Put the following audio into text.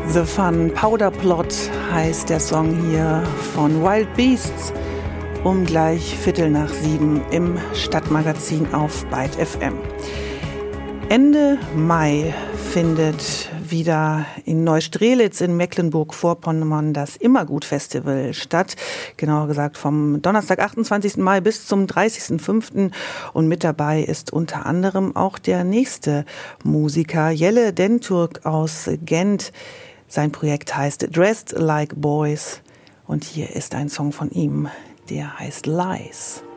The Fun Powder Plot heißt der Song hier von Wild Beasts um gleich 6:15 im Stadtmagazin auf Byte FM. Ende Mai findet wieder in Neustrelitz in Mecklenburg-Vorpommern das Immergut-Festival statt. Genauer gesagt vom Donnerstag, 28. Mai bis zum 30.05. Und mit dabei ist unter anderem auch der nächste Musiker, Jelle Dentürk aus Gent. Sein Projekt heißt Dressed Like Boys und hier ist ein Song von ihm, der heißt Lies.